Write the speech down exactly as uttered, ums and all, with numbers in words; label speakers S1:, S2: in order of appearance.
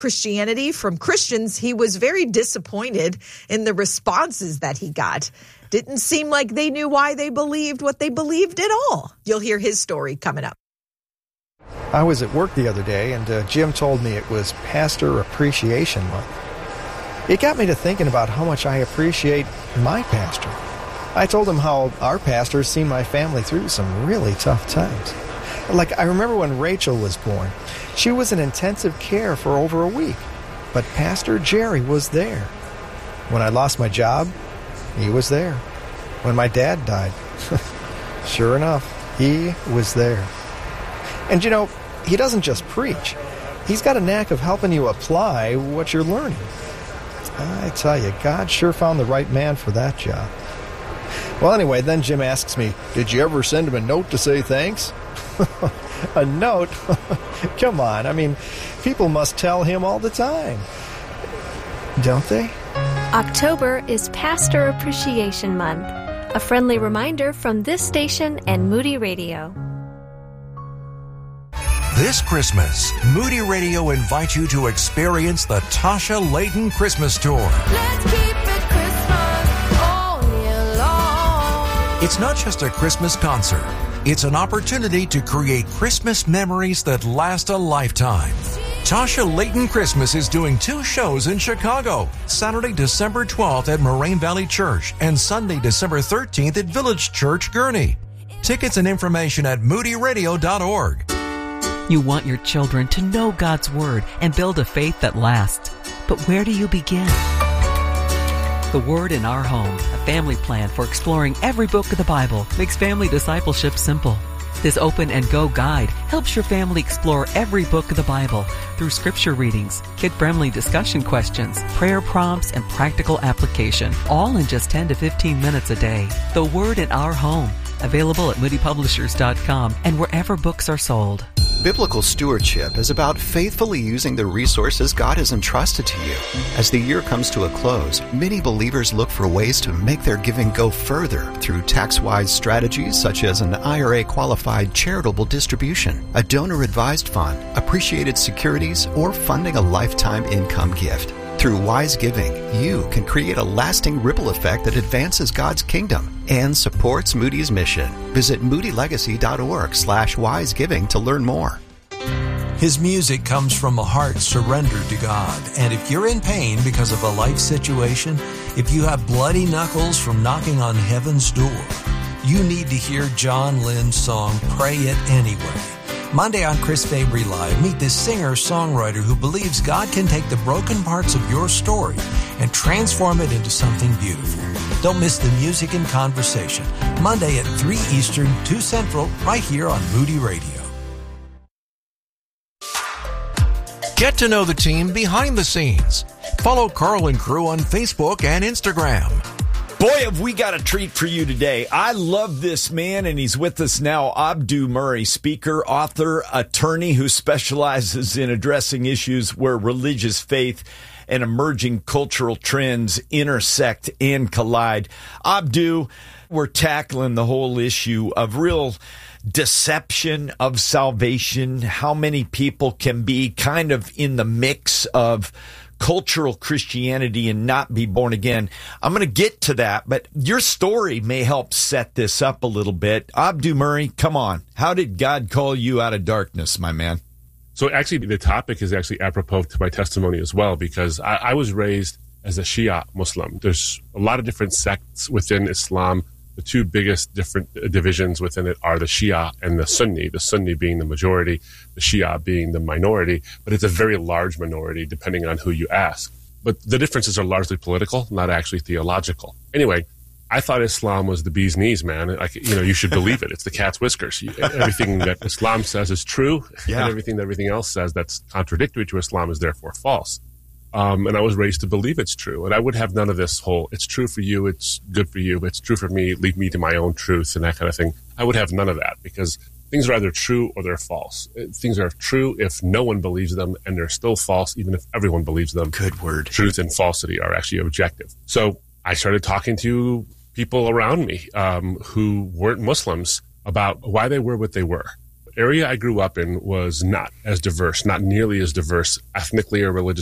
S1: Christianity from Christians, he was very disappointed in the responses that he got. Didn't seem like they knew why they believed what they believed at all. You'll hear his story coming up.
S2: I was at work the other day, and uh, Jim told me it was Pastor Appreciation Month. It got me to thinking about how much I appreciate my pastor. I told him how our pastor's seen my family through some really tough times. Like, I remember when Rachel was born. She was in intensive care for over a week, but Pastor Jerry was there. When I lost my job, he was there. When my dad died, sure enough, he was there. And you know, he doesn't just preach. He's got a knack of helping you apply what you're learning. I tell you, God sure found the right man for that job. Well, anyway, then Jim asks me, did you ever send him a note to say thanks? A note? Come on, I mean, people must tell him all the time. Don't they?
S3: October is Pastor Appreciation Month. A friendly reminder from this station and Moody Radio.
S4: This Christmas, Moody Radio invites you to experience the Tasha Layton Christmas Tour.
S5: Let's keep it Christmas all year long.
S4: It's not just a Christmas concert. It's an opportunity to create Christmas memories that last a lifetime. Tasha Layton Christmas is doing two shows in Chicago, Saturday, December twelfth at Moraine Valley Church and Sunday, December thirteenth at Village Church, Gurnee. Tickets and information at moody radio dot org.
S6: You want your children to know God's Word and build a faith that lasts. But where do you begin? The Word in Our Home, a family plan for exploring every book of the Bible, makes family discipleship simple. This Open and Go guide helps your family explore every book of the Bible through scripture readings, kid-friendly discussion questions, prayer prompts, and practical application, all in just ten to fifteen minutes a day. The Word in Our Home, available at moody publishers dot com and wherever books are sold.
S7: Biblical stewardship is about faithfully using the resources God has entrusted to you. As the year comes to a close, many believers look for ways to make their giving go further through tax-wise strategies such as an I R A-qualified charitable distribution, a donor-advised fund, appreciated securities, or funding a lifetime income gift. Through wise giving, you can create a lasting ripple effect that advances God's kingdom and supports Moody's mission. Visit moody legacy dot org slash wise giving to learn more.
S4: His music comes from a heart surrendered to God. And if you're in pain because of a life situation, if you have bloody knuckles from knocking on heaven's door, you need to hear John Lynn's song, Pray It Anyway. Monday on Chris Fabry Live, meet this singer-songwriter who believes God can take the broken parts of your story and transform it into something beautiful. Don't miss the music and conversation. Monday at three Eastern, two Central, right here on Moody Radio. Get to know the team behind the scenes. Follow Carl and Crew on Facebook and Instagram.
S8: Boy, have we got a treat for you today. I love this man, and he's with us now. Abdu Murray, speaker, author, attorney who specializes in addressing issues where religious faith and emerging cultural trends intersect and collide. Abdu, we're tackling the whole issue of real deception of salvation, how many people can be kind of in the mix of cultural Christianity and not be born again. I'm going to get to that, but your story may help set this up a little bit. Abdu Murray, come on. How did God call you out of darkness, my man?
S9: So actually, the topic is actually apropos to my testimony as well, because I, I was raised as a Shia Muslim. There's a lot of different sects within Islam. The two biggest different divisions within it are the Shia and the Sunni, the Sunni being the majority, the Shia being the minority, but it's a very large minority depending on who you ask. But the differences are largely political, not actually theological. Anyway, I thought Islam was the bee's knees, man. Like, you know, you should believe it. It's the cat's whiskers. Everything that Islam says is true, yeah. And everything that everything else says that's contradictory to Islam is therefore false. Um, and I was raised to believe it's true. And I would have none of this whole, it's true for you, it's good for you, it's true for me, leave me to my own truth and that kind of thing. I would have none of that because things are either true or they're false. Things are true if no one believes them, and they're still false even if everyone believes them.
S8: Good word.
S9: Truth and falsity are actually objective. So I started talking to people around me um, who weren't Muslims about why they were what they were. area I grew up in was not as diverse, not nearly as diverse ethnically or religiously